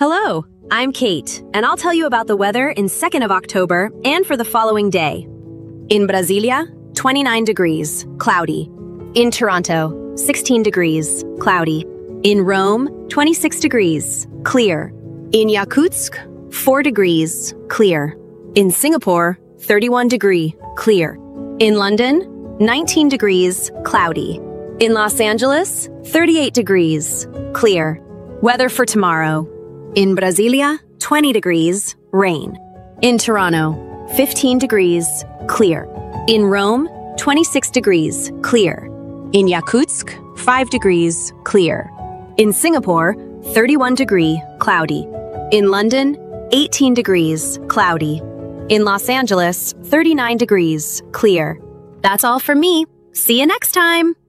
Hello, I'm Kate, and I'll tell you about the weather in 2nd of October and for the following day. In Brasilia, 29 degrees, cloudy. In Toronto, 16 degrees, cloudy. In Rome, 26 degrees, clear. In Yakutsk, 4 degrees, clear. In Singapore, 31 degree, clear. In London, 19 degrees, cloudy. In Los Angeles, 38 degrees, clear. Weather for tomorrow. In Brasilia, 20 degrees, rain. In Toronto, 15 degrees, clear. In Rome, 26 degrees, clear. In Yakutsk, 5 degrees, clear. In Singapore, 31 degree, cloudy. In London, 18 degrees, cloudy. In Los Angeles, 39 degrees, clear. That's all from me. See you next time.